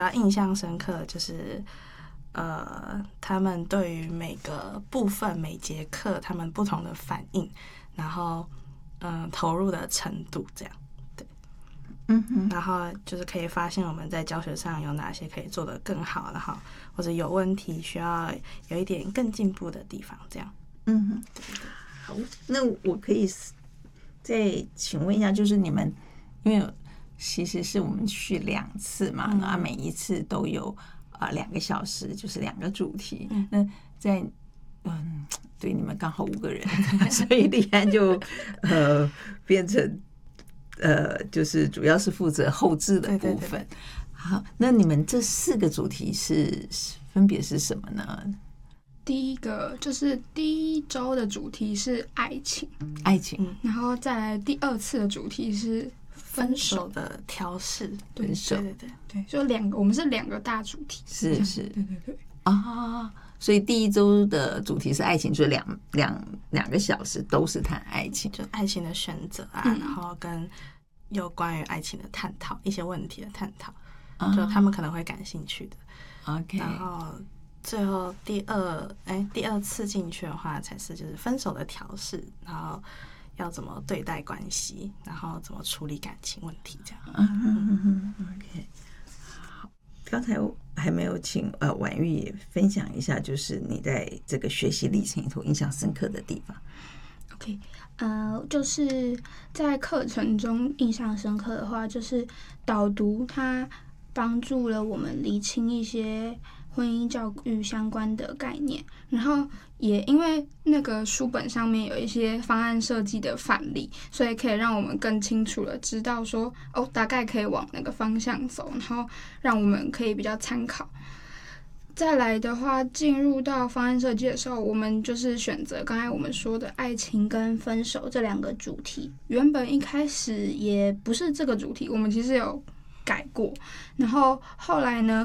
印象深刻就是他们对于每个部分每节课他们不同的反应，然后投入的程度这样。对，然后就是可以发现我们在教学上有哪些可以做得更好，然后或者有问题需要有一点更进步的地方这样。 好，那我可以再请问一下，就是你们因为其实是我们去2次嘛，然后每一次都有2个小时，就是2个主题。那在对，你们刚好5个人，所以立安就变成就是主要是负责后制的部分。对。好，那你们这4个主题分别是什么呢？ 第一个就是第一周的主题是爱情，然后再来第2次的主题是分手的调试。 分手， 对，就我们是2个大主题。 是， 对啊，所以第一周的主题是爱情，就两个小时都是谈爱情， 就爱情的选择啊，然后跟有关于爱情的探讨，一些问题的探讨，就他们可能会感兴趣的。 OK， 然后最后第二次进去的话，才是就是分手的调试，然后要怎么对待关系，然后怎么处理感情问题这样。 OK， 好，刚才还没有请婉玉也分享一下，就是你在这个学习历程里头印象深刻的地方。 OK，就是在课程中印象深刻的话，就是导读它帮助了我们厘清一些婚姻教育相关的概念，然后也因为那个书本上面有一些方案设计的范例，所以可以让我们更清楚的知道说大概可以往那个方向走，然后让我们可以比较参考。再来的话，进入到方案设计的时候，我们就是选择刚才我们说的爱情跟分手这2个主题。原本一开始也不是这个主题，我们其实有改过，然后后来呢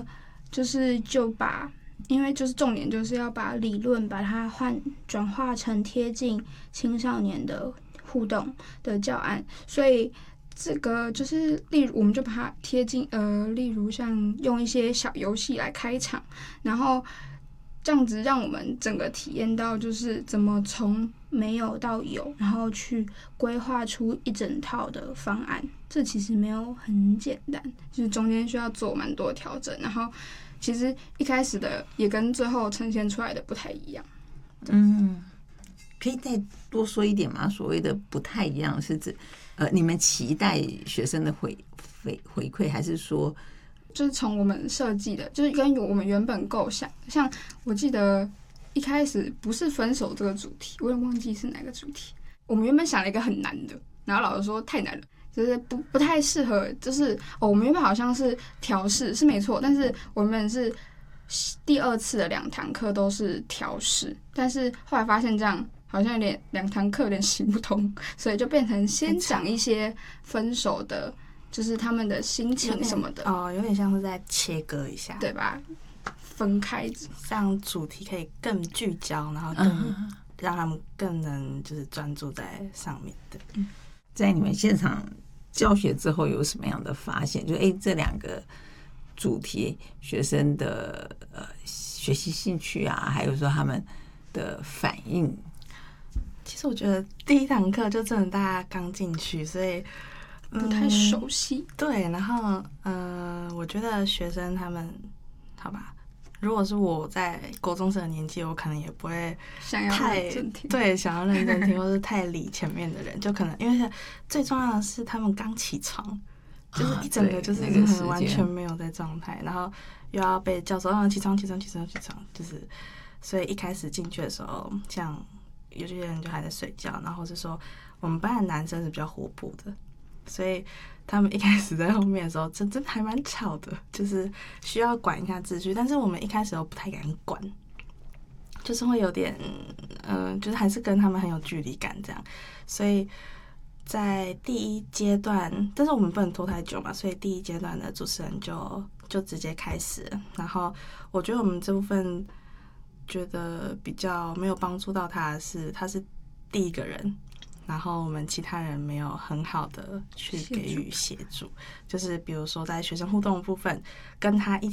因为就是重点就是要把理论把它转化成贴近青少年的互动的教案，所以这个就是例如我们就把它贴近例如像用一些小游戏来开场，然后这样子让我们整个体验到就是怎么从没有到有，然后去规划出一整套的方案。这其实没有很简单，就是中间需要做蛮多调整，然后其实一开始的也跟最后呈现出来的不太一样。 可以再多说一点吗？所谓的不太一样是指你们期待学生的回馈，还是说就是从我们设计的，就是跟我们原本构想，像我记得一开始不是分手这个主题，我也忘记是哪个主题。我们原本想了一个很难的，然后老师说太难了，就是不太适合，就是我们原本好像是调试是没错，但是我们是第2次的2堂课都是调试，但是后来发现这样好像有点2堂课有点行不通，所以就变成先讲一些分手的，就是他们的心情什么的。 有点像是在切割一下， 对吧？分开， 让主题可以更聚焦，然后更让他们更能就是专注在上面的。 在你们现场教学之后有什么样的发现？就这2个主题学生的学习兴趣啊，还有说他们的反应。 其实我觉得第1堂课就真的大家刚进去，所以不太熟悉。 对，然后我觉得学生他们好吧，如果是我在国中生的年纪，我可能也不会想要认真听， 对，想要认真听，或是太理前面的人，就可能因为最重要的是他们刚起床，就是一整个就是很完全没有在状态，然后又要被叫说起床，就是所以一开始进去的时候，像有些人就还在睡觉，然后是说我们班的男生是比较活泼的，所以他们一开始在后面的时候真的还蛮吵的，就是需要管一下秩序，但是我们一开始都不太敢管，就是会有点就是还是跟他们很有距离感这样，所以在第1阶段，但是我们不能拖太久嘛，所以第1阶段的主持人就直接开始了，然后我觉得我们这部分觉得比较没有帮助到他的是，他是第1个人，然后我们其他人没有很好的去给予协助，就是比如说在学生互动的部分，跟他一